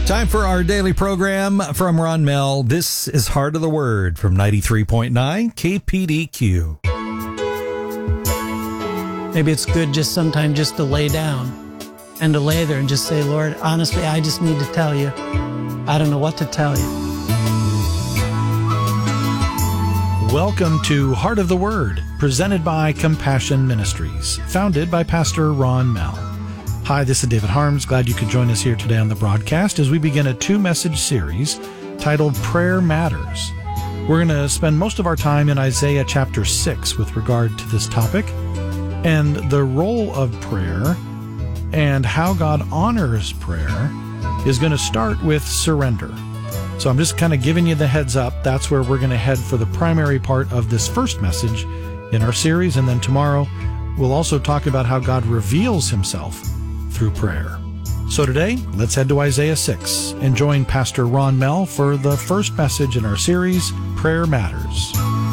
Time for our daily program from Ron Mell. This is Heart of the Word from 93.9 KPDQ. Maybe it's good just sometimes just to lay down and to lay there and just say, Lord, honestly, I just need to tell you. I don't know what to tell you. Welcome to Heart of the Word, presented by Compassion Ministries, founded by Pastor Ron Mell. Hi, this is David Harms. Glad you could join us here today on the broadcast as we begin a two-message series titled Prayer Matters. We're going to spend most of our time in Isaiah chapter 6 with regard to this topic and the role of prayer and how God honors prayer is going to start with surrender. So I'm just kind of giving you the heads up. That's where we're going to head for the primary part of this first message in our series. And then tomorrow, we'll also talk about how God reveals himself through prayer. So today, let's head to Isaiah 6 and join Pastor Ron Mell for the first message in our series, Prayer Matters.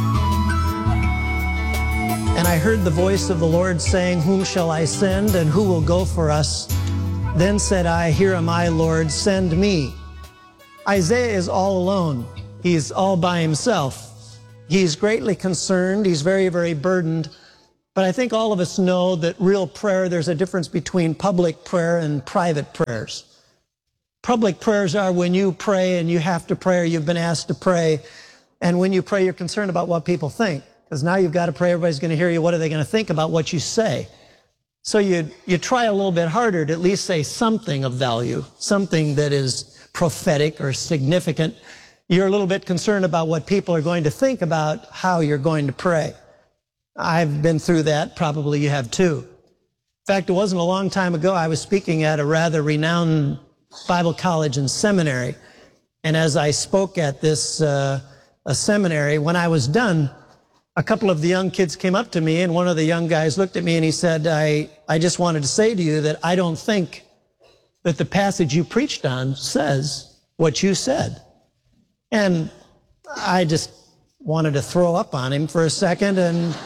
And I heard the voice of the Lord saying, Whom shall I send, and who will go for us? Then said I, Here am I, Lord, send me. Isaiah is all alone. He's all by himself. He's greatly concerned. He's very, very burdened. But I think all of us know that real prayer, there's a difference between public prayer and private prayers. Public prayers are when you pray and you have to pray or you've been asked to pray. And when you pray, you're concerned about what people think. Because now you've got to pray, everybody's going to hear you. What are they going to think about what you say? So you try a little bit harder to at least say something of value, something that is prophetic or significant. You're a little bit concerned about what people are going to think about how you're going to pray. I've been through that. Probably you have too. In fact, it wasn't a long time ago. I was speaking at a rather renowned Bible college and seminary. And as I spoke at this a seminary, when I was done, a couple of the young kids came up to me, and one of the young guys looked at me and he said, I just wanted to say to you that I don't think that the passage you preached on says what you said. And I just wanted to throw up on him for a second, and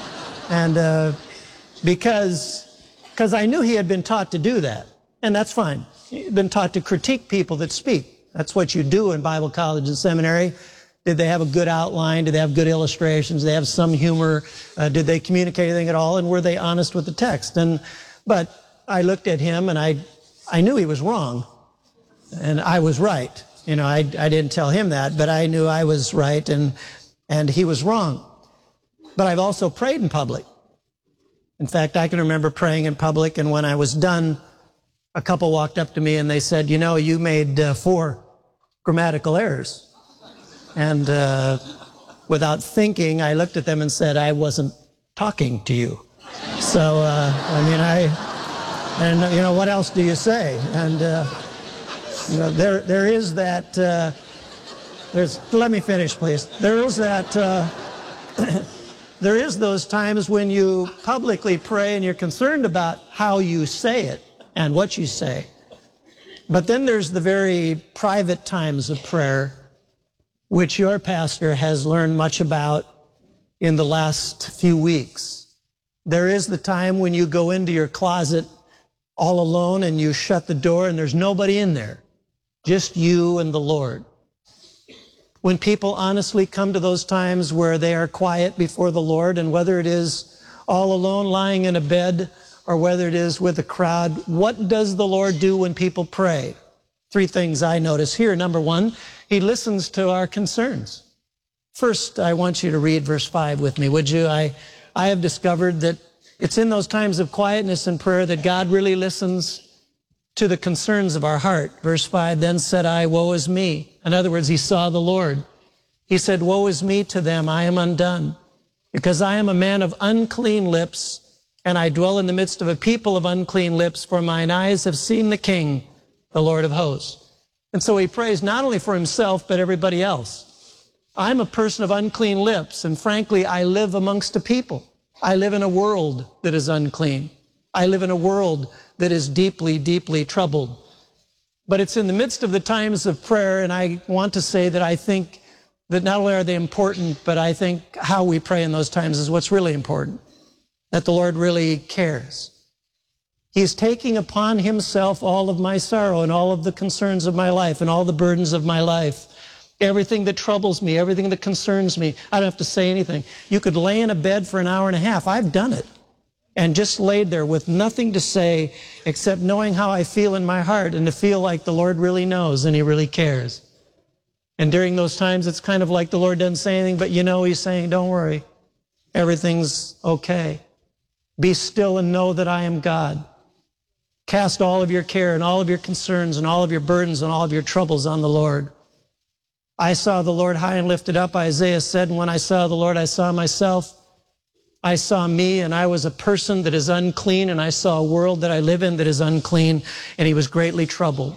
because I knew he had been taught to do that, and that's fine. He'd been taught to critique people that speak. That's what you do in Bible college and seminary. Did they have a good outline? Did they have good illustrations? Did they have some humor? Did they communicate anything at all? And were they honest with the text? But I looked at him, and I knew he was wrong, and I was right. You know, I didn't tell him that, but I knew I was right, and he was wrong. But I've also prayed in public. In fact, I can remember praying in public, and when I was done, a couple walked up to me and they said, you know, you made 4 grammatical errors. And without thinking, I looked at them and said, I wasn't talking to you. So, what else do you say? And, there is that, let me finish, please. There is that, there is those times when you publicly pray and you're concerned about how you say it and what you say. But then there's the very private times of prayer, which your pastor has learned much about in the last few weeks. There is the time when you go into your closet all alone and you shut the door and there's nobody in there, just you and the Lord. When people honestly come to those times where they are quiet before the Lord, and whether it is all alone lying in a bed or whether it is with a crowd, what does the Lord do when people pray? 3 things I notice here. Number 1, he listens to our concerns. First, I want you to read verse 5 with me, would you? I have discovered that it's in those times of quietness and prayer that God really listens to the concerns of our heart. Verse 5, then said I, woe is me. In other words, he saw the Lord. He said, woe is me to them, I am undone, because I am a man of unclean lips, and I dwell in the midst of a people of unclean lips, for mine eyes have seen the King, the Lord of hosts. And so he prays not only for himself, but everybody else. I'm a person of unclean lips, and frankly, I live amongst a people. I live in a world that is unclean. I live in a world that is deeply, deeply troubled. But it's in the midst of the times of prayer, and I want to say that I think that not only are they important, but I think how we pray in those times is what's really important, that the Lord really cares. He's taking upon himself all of my sorrow and all of the concerns of my life and all the burdens of my life. Everything that troubles me, everything that concerns me. I don't have to say anything. You could lay in a bed for an hour and a half. I've done it. And just laid there with nothing to say except knowing how I feel in my heart and to feel like the Lord really knows and He really cares. And during those times, it's kind of like the Lord doesn't say anything, but you know He's saying, don't worry. Everything's okay. Be still and know that I am God. Cast all of your care and all of your concerns and all of your burdens and all of your troubles on the Lord. I saw the Lord high and lifted up, Isaiah said, and when I saw the Lord, I saw myself. I saw me, and I was a person that is unclean, and I saw a world that I live in that is unclean, and He was greatly troubled.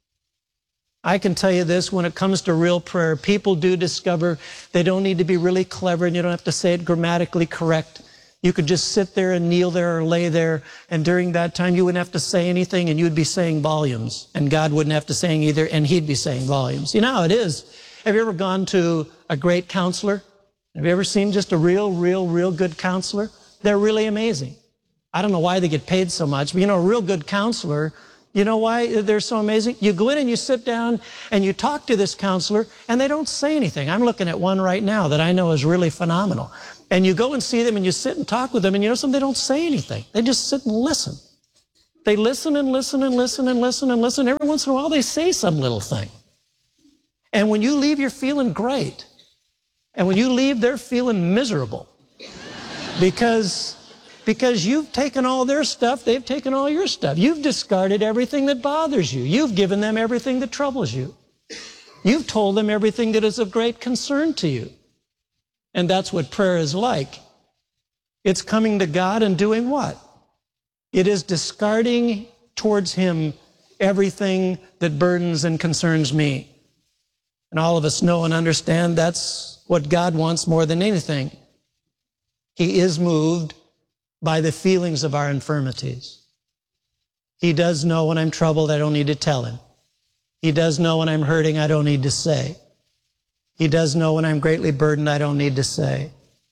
I can tell you this, when it comes to real prayer, people do discover they don't need to be really clever, and you don't have to say it grammatically correct. You could just sit there and kneel there or lay there, and during that time you wouldn't have to say anything, and you'd be saying volumes, and God wouldn't have to say either, and He'd be saying volumes. You know how it is. Have you ever gone to a great counselor? Have you ever seen just a real good counselor? They're really amazing. I don't know why they get paid so much, but you know, a real good counselor, you know why they're so amazing? You go in and you sit down and you talk to this counselor and they don't say anything. I'm looking at one right now that I know is really phenomenal. And you go and see them and you sit and talk with them and you know something, they don't say anything. They just sit and listen. They listen and listen and listen and listen and listen. Every once in a while they say some little thing. And when you leave, you're feeling great. And when you leave, they're feeling miserable. Because you've taken all their stuff, they've taken all your stuff. You've discarded everything that bothers you. You've given them everything that troubles you. You've told them everything that is of great concern to you. And that's what prayer is like. It's coming to God and doing what? It is discarding towards Him everything that burdens and concerns me. And all of us know and understand that's what God wants more than anything. He is moved by the feelings of our infirmities. He does know when I'm troubled, I don't need to tell Him. He does know when I'm hurting, I don't need to say. He does know when I'm greatly burdened, I don't need to say.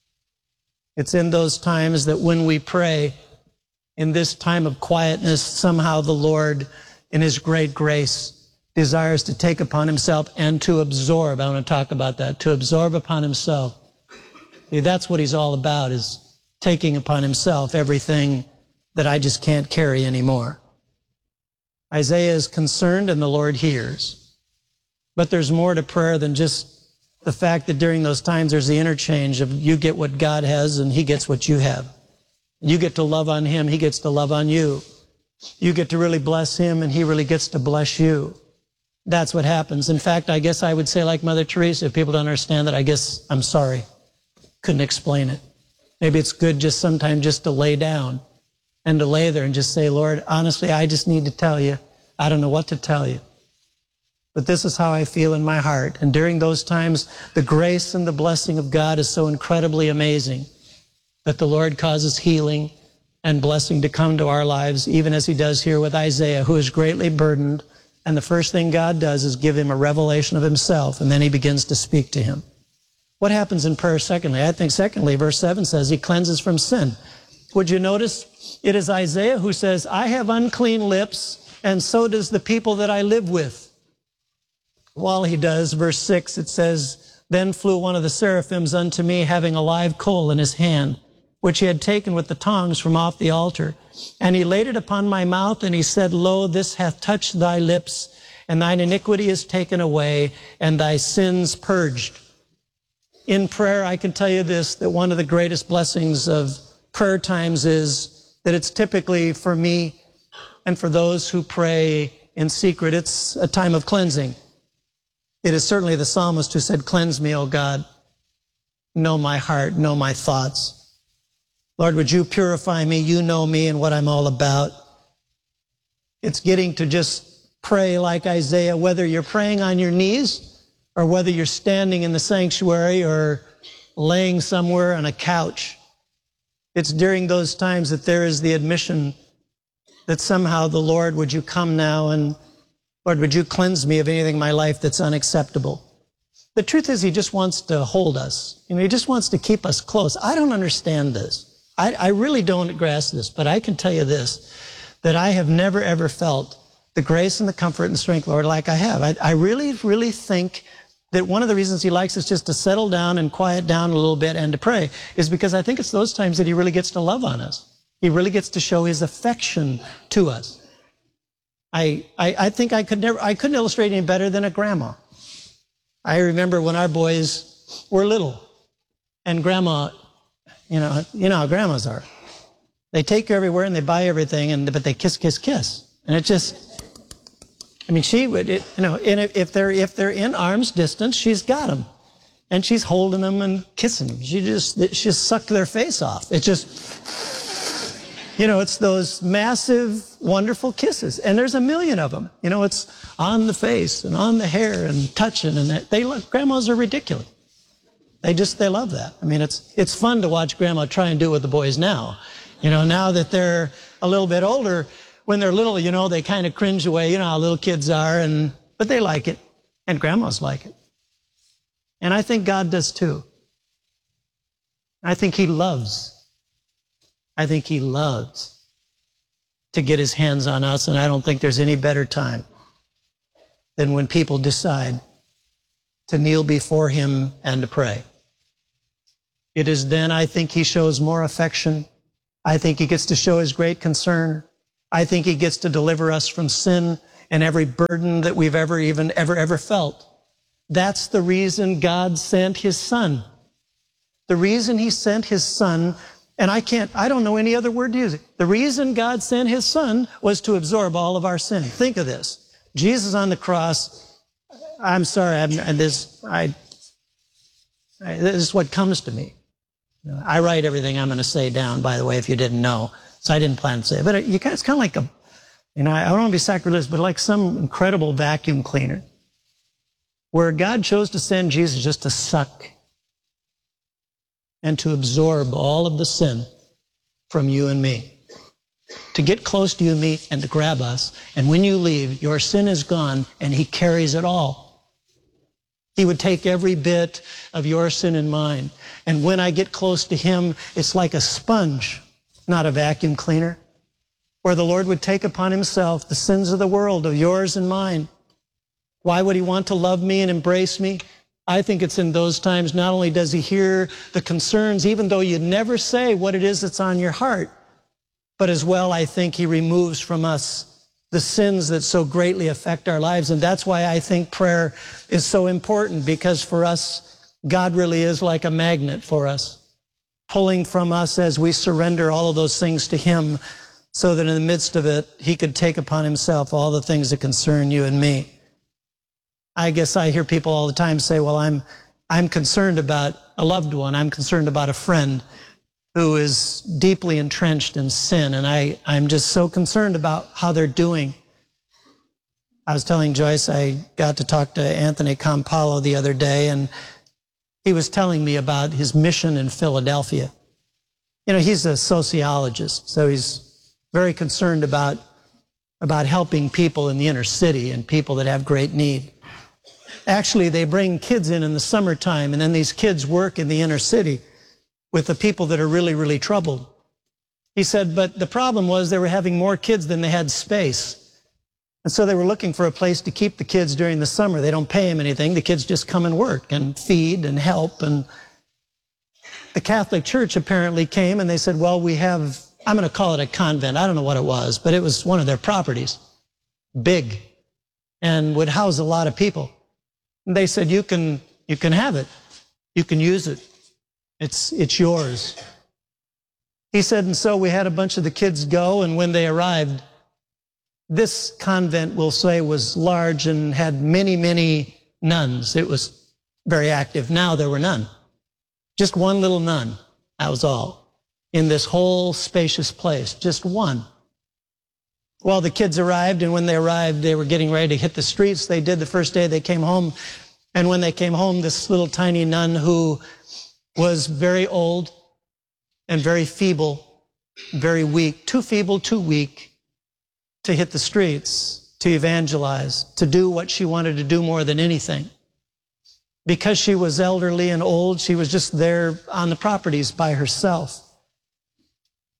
It's in those times that when we pray, in this time of quietness, somehow the Lord, in His great grace, desires to take upon Himself and to absorb. I want to talk about that, to absorb upon Himself. See, that's what He's all about, is taking upon Himself everything that I just can't carry anymore. Isaiah is concerned and the Lord hears. But there's more to prayer than just the fact that during those times there's the interchange of you get what God has and He gets what you have. You get to love on Him, He gets to love on you. You get to really bless Him and He really gets to bless you. That's what happens. In fact, I guess I would say like Mother Teresa, if people don't understand that, I guess I'm sorry. Couldn't explain it. Maybe it's good just sometimes just to lay down and to lay there and just say, Lord, honestly, I just need to tell you. I don't know what to tell you. But this is how I feel in my heart. And during those times, the grace and the blessing of God is so incredibly amazing that the Lord causes healing and blessing to come to our lives, even as He does here with Isaiah, who is greatly burdened. And the first thing God does is give him a revelation of Himself, and then He begins to speak to him. What happens in prayer secondly? I think secondly, verse 7 says He cleanses from sin. Would you notice? It is Isaiah who says, I have unclean lips, and so does the people that I live with. While he does, verse 6, it says, Then flew one of the seraphims unto me, having a live coal in his hand, which he had taken with the tongs from off the altar. And he laid it upon my mouth, and he said, Lo, this hath touched thy lips, and thine iniquity is taken away, and thy sins purged. In prayer, I can tell you this, that one of the greatest blessings of prayer times is that it's typically for me and for those who pray in secret, it's a time of cleansing. It is certainly the psalmist who said, Cleanse me, O God. Know my heart, know my thoughts. Lord, would you purify me? You know me and what I'm all about. It's getting to just pray like Isaiah, whether you're praying on your knees or whether you're standing in the sanctuary or laying somewhere on a couch. It's during those times that there is the admission that somehow the Lord, would you come now and Lord, would you cleanse me of anything in my life that's unacceptable? The truth is He just wants to hold us. He just wants to keep us close. I don't understand this. I really don't grasp this, but I can tell you this, that I have never, ever felt the grace and the comfort and strength, Lord, like I have. I really, really think that one of the reasons he likes us just to settle down and quiet down a little bit and to pray is because I think it's those times that he really gets to love on us. He really gets to show his affection to us. I think I couldn't illustrate any better than a grandma. I remember when our boys were little, and grandma, you know how grandmas are. They take you everywhere and they buy everything, but they kiss, kiss, kiss. And it just, I mean, she would, and if they're in arm's distance, she's got them. And she's holding them and kissing them. She just sucked their face off. It just, it's those massive, wonderful kisses. And there's a million of them. It's on the face and on the hair and touching. And grandmas are ridiculous. They love that. I mean, it's fun to watch grandma try and do it with the boys now. Now that they're a little bit older, when they're little, they kind of cringe away. You know how little kids are, but they like it. And grandmas like it. And I think God does too. I think he loves to get his hands on us, and I don't think there's any better time than when people decide to kneel before him and to pray. It is then I think he shows more affection. I think he gets to show his great concern. I think he gets to deliver us from sin and every burden that we've ever felt. That's the reason God sent his son. The reason he sent his son, and I don't know any other word to use it. The reason God sent his son was to absorb all of our sin. Think of this. Jesus on the cross, I'm sorry, this is what comes to me. I write everything I'm going to say down, by the way, if you didn't know. So I didn't plan to say it. But it's kind of like I don't want to be sacrilegious, but like some incredible vacuum cleaner where God chose to send Jesus just to suck and to absorb all of the sin from you and me, to get close to you and me and to grab us. And when you leave, your sin is gone and he carries it all. He would take every bit of your sin and mine. And when I get close to him, it's like a sponge, not a vacuum cleaner, where the Lord would take upon himself the sins of the world, of yours and mine. Why would he want to love me and embrace me? I think it's in those times, not only does he hear the concerns, even though you never say what it is that's on your heart, but as well, I think he removes from us the sins that so greatly affect our lives. And that's why I think prayer is so important, because for us, God really is like a magnet for us, pulling from us as we surrender all of those things to him, so that in the midst of it, he could take upon himself all the things that concern you and me. I guess I hear people all the time say, well, I'm concerned about a loved one. I'm concerned about a friend who is deeply entrenched in sin, and I'm just so concerned about how they're doing. I was telling Joyce I got to talk to Anthony Campolo the other day, and he was telling me about his mission in Philadelphia. He's a sociologist, so he's very concerned about helping people in the inner city and people that have great need. Actually, they bring kids in the summertime, and then these kids work in the inner city with the people that are really, really troubled. He said, but the problem was they were having more kids than they had space. And so they were looking for a place to keep the kids during the summer. They don't pay them anything. The kids just come and work and feed and help. And the Catholic Church apparently came and they said, well, I'm going to call it a convent. I don't know what it was, but it was one of their properties, big, and would house a lot of people. And they said, you can have it. You can use it. It's yours. He said, and so we had a bunch of the kids go, and when they arrived, this convent, we'll say, was large and had many, many nuns. It was very active. Now there were none. Just one little nun. That was all. In this whole spacious place, just one. Well, the kids arrived, and when they arrived, they were getting ready to hit the streets. They did the first day they came home. And when they came home, this little tiny nun who was very old and very feeble, very weak, too feeble, too weak to hit the streets, to evangelize, to do what she wanted to do more than anything. Because she was elderly and old, she was just there on the properties by herself.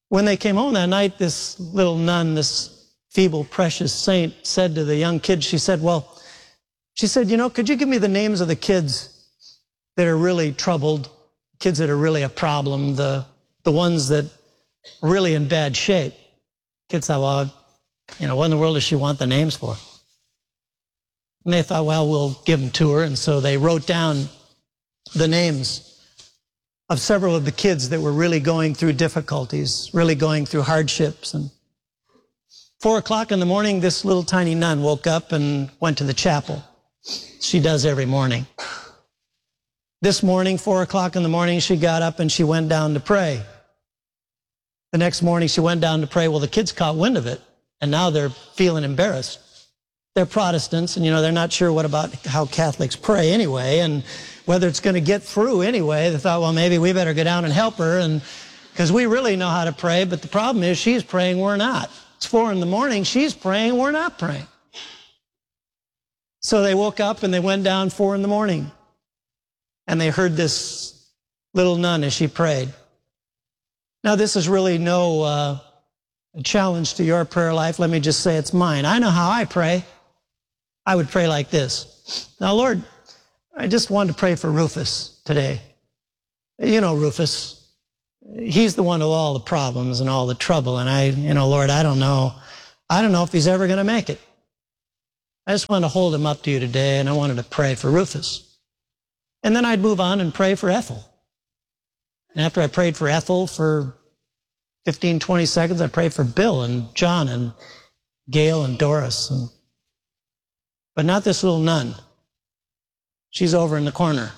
When they came home that night, this little nun, this feeble, precious saint, said to the young kids, she said, could you give me the names of the kids that are really troubled, kids that are really a problem, the ones that are really in bad shape? Kids thought, what in the world does she want the names for? And they thought, we'll give them to her. And so they wrote down the names of several of the kids that were really going through difficulties, really going through hardships. And 4 o'clock in the morning, this little tiny nun woke up and went to the chapel. She does every morning. This morning, 4 o'clock in the morning, she got up and she went down to pray. The next morning, she went down to pray. Well, the kids caught wind of it, and now they're feeling embarrassed. They're Protestants, and they're not sure about how Catholics pray anyway, and whether it's going to get through anyway. They thought, maybe we better go down and help her, and because we really know how to pray, but the problem is she's praying, we're not. It's 4 in the morning, she's praying, we're not praying. So they woke up and they went down 4 in the morning, and they heard this little nun as she prayed. Now, this is really no challenge to your prayer life. Let me just say it's mine. I know how I pray. I would pray like this. Now, Lord, I just wanted to pray for Rufus today. You know Rufus. He's the one with all the problems and all the trouble. And Lord, I don't know if he's ever going to make it. I just wanted to hold him up to you today, and I wanted to pray for Rufus. And then I'd move on and pray for Ethel. And after I prayed for Ethel for 15, 20 seconds, I prayed for Bill and John and Gail and Doris. But not this little nun. She's over in the corner.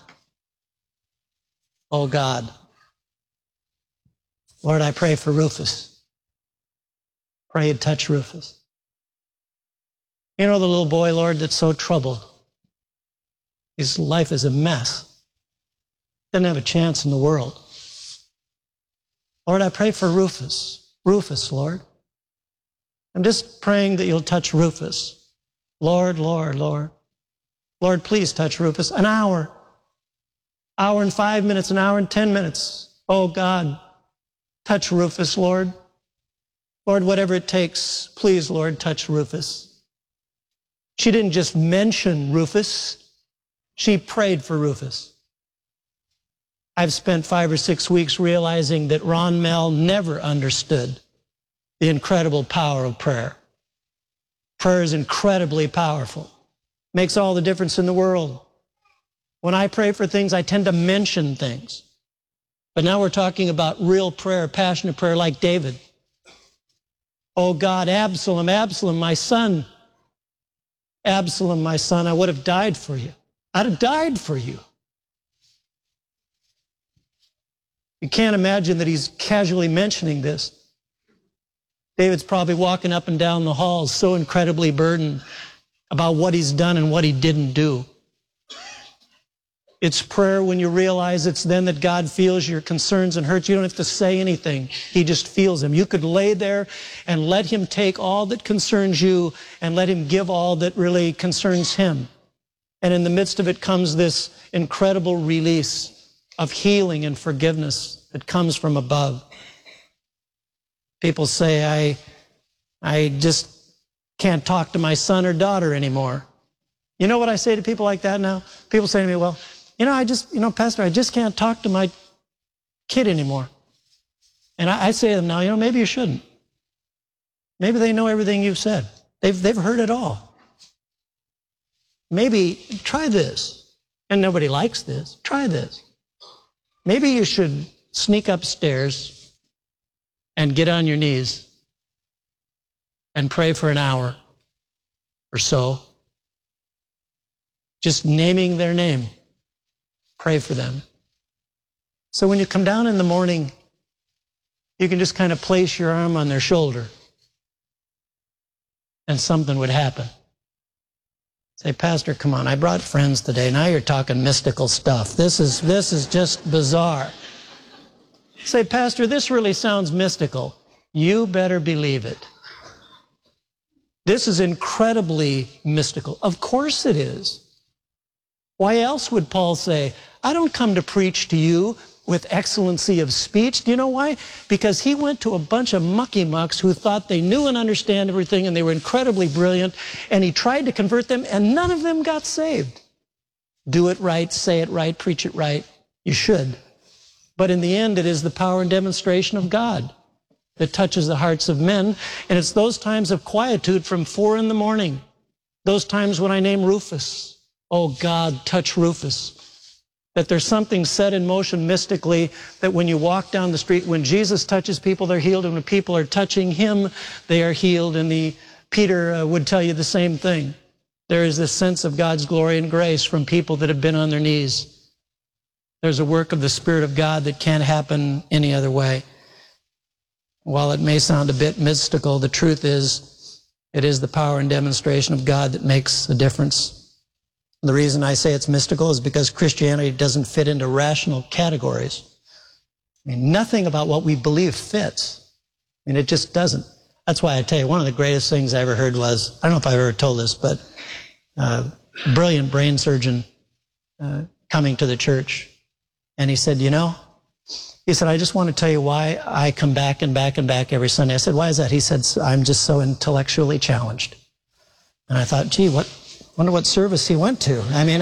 Oh, God. Lord, I pray for Rufus. Pray you'd touch Rufus. The little boy, Lord, that's so troubled. His life is a mess. Doesn't have a chance in the world. Lord, I pray for Rufus. Rufus, Lord. I'm just praying that you'll touch Rufus. Lord, Lord, Lord. Lord, please touch Rufus. An hour and 5 minutes, an hour and 10 minutes. Oh, God, touch Rufus, Lord. Lord, whatever it takes, please, Lord, touch Rufus. She didn't just mention Rufus. She prayed for Rufus. I've spent 5 or 6 weeks realizing that Ron Mell never understood the incredible power of prayer. Prayer is incredibly powerful. Makes all the difference in the world. When I pray for things, I tend to mention things. But now we're talking about real prayer, passionate prayer like David. Oh God, Absalom, Absalom, my son. Absalom, my son, I would have died for you. I'd have died for you. You can't imagine that he's casually mentioning this. David's probably walking up and down the halls so incredibly burdened about what he's done and what he didn't do. It's prayer when you realize it's then that God feels your concerns and hurts. You don't have to say anything. He just feels them. You could lay there and let him take all that concerns you and let him give all that really concerns him. And in the midst of it comes this incredible release of healing and forgiveness that comes from above. People say, I just can't talk to my son or daughter anymore. You know what I say to people like that now? People say to me, well, Pastor, I just can't talk to my kid anymore. And I say to them now, maybe you shouldn't. Maybe they know everything you've said. They've heard it all. Maybe try this. And nobody likes this. Try this. Maybe you should sneak upstairs and get on your knees and pray for an hour or so, just naming their name. Pray for them. So when you come down in the morning, you can just kind of place your arm on their shoulder and something would happen. Say, Pastor, come on, I brought friends today. Now you're talking mystical stuff. This is just bizarre. Say, Pastor, this really sounds mystical. You better believe it. This is incredibly mystical. Of course it is. Why else would Paul say, I don't come to preach to you with excellency of speech. Do you know why? Because he went to a bunch of mucky mucks who thought they knew and understand everything and they were incredibly brilliant, and he tried to convert them, and none of them got saved. Do it right, say it right, preach it right. You should. But in the end, it is the power and demonstration of God that touches the hearts of men. And it's those times of quietude from 4 in the morning, those times when I name Rufus. Oh, God, touch Rufus. That there's something set in motion mystically that when you walk down the street, when Jesus touches people, they're healed. And when people are touching him, they are healed. And Peter would tell you the same thing. There is this sense of God's glory and grace from people that have been on their knees. There's a work of the Spirit of God that can't happen any other way. While it may sound a bit mystical, the truth is, it is the power and demonstration of God that makes a difference. The reason I say it's mystical is because Christianity doesn't fit into rational categories. I mean, nothing about what we believe fits. I mean, it just doesn't. That's why I tell you, one of the greatest things I ever heard was, I don't know if I've ever told this, but a brilliant brain surgeon coming to the church. And he said, you know, he said, I just want to tell you why I come back and back and back every Sunday. I said, why is that? He said, I'm just so intellectually challenged. And I thought, gee, wonder what service he went to. I mean,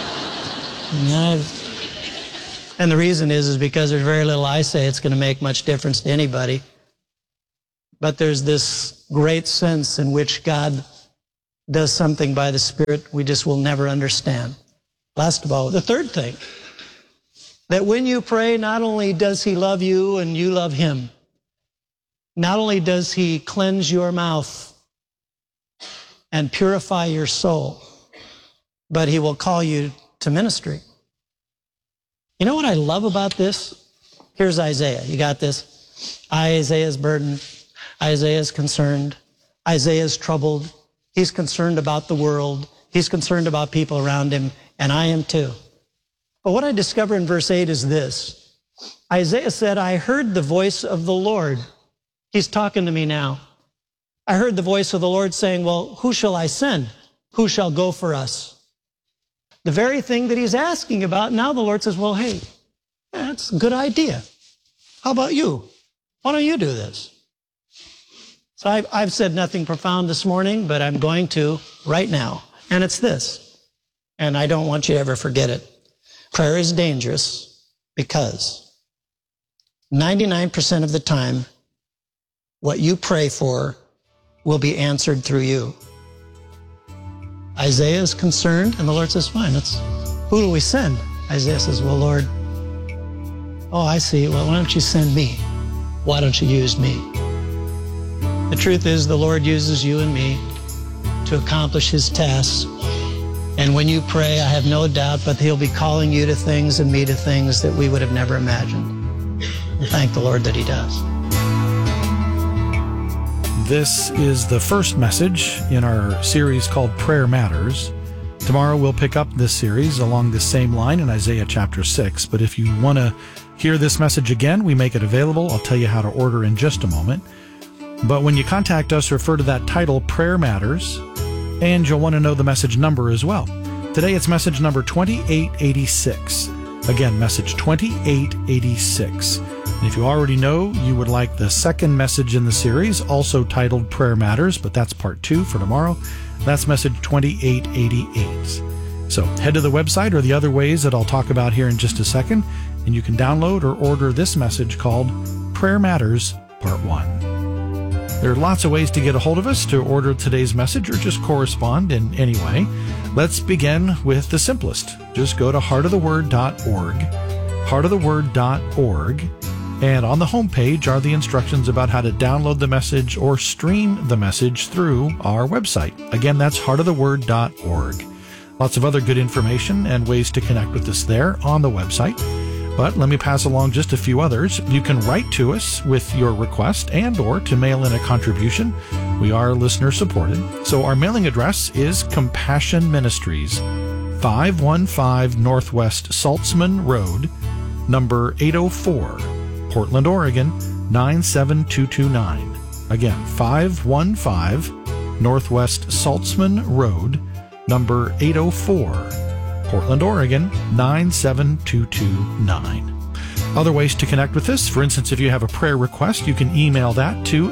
and the reason is because there's very little I say it's going to make much difference to anybody. But there's this great sense in which God does something by the Spirit we just will never understand. Last of all, the third thing, that when you pray, not only does he love you and you love him, not only does he cleanse your mouth and purify your soul, but he will call you to ministry. You know what I love about this? Here's Isaiah. You got this? Isaiah's burdened. Isaiah's concerned. Isaiah's troubled. He's concerned about the world. He's concerned about people around him, and I am too. But what I discover in verse 8 is this. Isaiah said, I heard the voice of the Lord. He's talking to me now. I heard the voice of the Lord saying, well, who shall I send? Who shall go for us? The very thing that he's asking about, now the Lord says, well, hey, that's a good idea. How about you? Why don't you do this? So I've said nothing profound this morning, but I'm going to right now. And it's this, and I don't want you to ever forget it. Prayer is dangerous because 99% of the time, what you pray for will be answered through you. Isaiah is concerned, and the Lord says, fine, who do we send? Isaiah says, well, Lord, oh, I see. Well, why don't you send me? Why don't you use me? The truth is, the Lord uses you and me to accomplish his tasks. And when you pray, I have no doubt, but he'll be calling you to things and me to things that we would have never imagined. And thank the Lord that he does. This is the first message in our series called Prayer Matters. Tomorrow we'll pick up this series along the same line in Isaiah chapter 6. But if you want to hear this message again, we make it available. I'll tell you how to order in just a moment. But when you contact us, refer to that title, Prayer Matters, and you'll want to know the message number as well. Today it's message number 2886. Again, message 2886. And if you already know you would like the second message in the series, also titled Prayer Matters, but that's part 2 for tomorrow, that's message 2888. So head to the website or the other ways that I'll talk about here in just a second, and you can download or order this message called Prayer Matters Part 1. There are lots of ways to get a hold of us to order today's message or just correspond in any way. Let's begin with the simplest. Just go to heartoftheword.org, heartoftheword.org, and on the homepage are the instructions about how to download the message or stream the message through our website. Again, that's heartoftheword.org. Lots of other good information and ways to connect with us there on the website. But let me pass along just a few others. You can write to us with your request and or to mail in a contribution. We are listener supported. So our mailing address is Compassion Ministries, 515 Northwest Saltzman Road, number 804, Portland, Oregon, 97229. Again, 515 Northwest Saltzman Road, number 804, Portland, Oregon, 97229. Other ways to connect with us, for instance, if you have a prayer request, you can email that to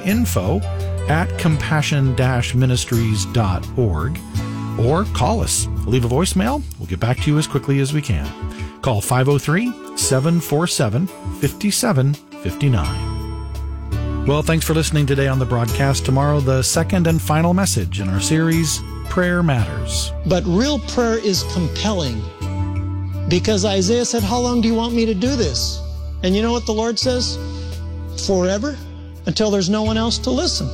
info@compassion-ministries.org or call us. Leave a voicemail. We'll get back to you as quickly as we can. Call 503-747-5759. Well, thanks for listening today on the broadcast. Tomorrow, the second and final message in our series, Prayer Matters. But real prayer is compelling, because Isaiah said, how long do you want me to do this? And you know what the Lord says? Forever, until there's no one else to listen.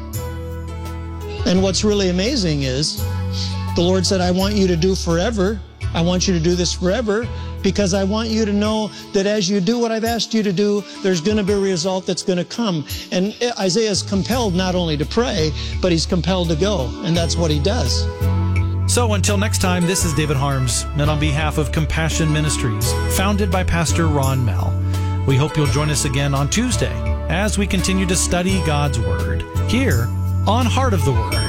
And what's really amazing is the Lord said, I want you to do forever. I want you to do this forever, because I want you to know that as you do what I've asked you to do, there's going to be a result that's going to come. And Isaiah is compelled not only to pray, but he's compelled to go. And that's what he does. So until next time, this is David Harms, and on behalf of Compassion Ministries, founded by Pastor Ron Mell, we hope you'll join us again on Tuesday as we continue to study God's Word here on Heart of the Word.